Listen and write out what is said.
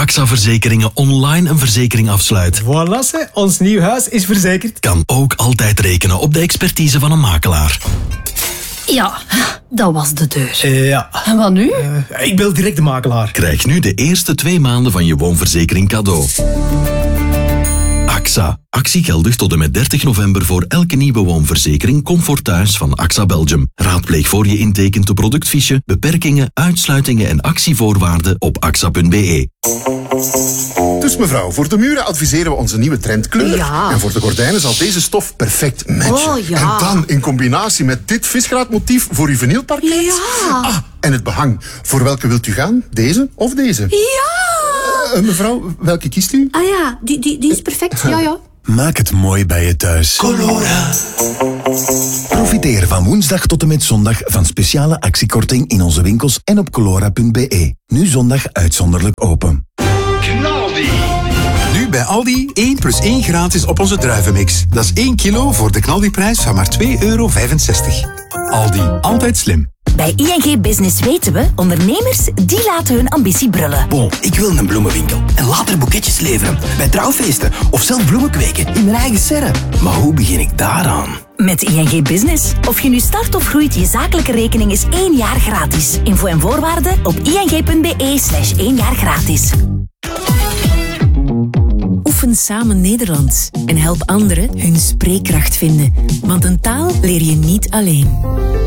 AXA Verzekeringen online een verzekering afsluit. Voilà, ons nieuw huis is verzekerd. Kan ook altijd rekenen op de expertise van een makelaar. Ja, dat was de deur. Ja. En wat nu? Ik bel direct de makelaar. Krijg nu de eerste 2 maanden van je woonverzekering cadeau. AXA. Actie geldig tot en met 30 november voor elke nieuwe woonverzekering Comfort Thuis van AXA Belgium. Raadpleeg voor je intekent de productfiche, beperkingen, uitsluitingen en actievoorwaarden op axa.be. Dus mevrouw, voor de muren adviseren we onze nieuwe trendkleur. Ja. En voor de gordijnen zal deze stof perfect matchen. Oh, ja. En dan in combinatie met dit visgraatmotief voor uw vinylparket. Ja. Ah, en het behang. Voor welke wilt u gaan? Deze of deze? Ja! Mevrouw, welke kiest u? Ah ja, die is perfect. Ja. Maak het mooi bij je thuis. Colora. Profiteer van woensdag tot en met zondag van speciale actiekorting in onze winkels en op colora.be. Nu zondag uitzonderlijk open. Nu bij Aldi 1 + 1 gratis op onze druivenmix. Dat is 1 kilo voor de knaldiprijs van maar €2,65. Aldi, altijd slim. Bij ING Business weten we, ondernemers die laten hun ambitie brullen. Bon, ik wil een bloemenwinkel en later boeketjes leveren bij trouwfeesten of zelf bloemen kweken in mijn eigen serre. Maar hoe begin ik daaraan? Met ING Business. Of je nu start of groeit, je zakelijke rekening is 1 jaar gratis. Info en voorwaarden op ing.be/1 jaar gratis. Oefen samen Nederlands en help anderen hun spreekkracht vinden. Want een taal leer je niet alleen.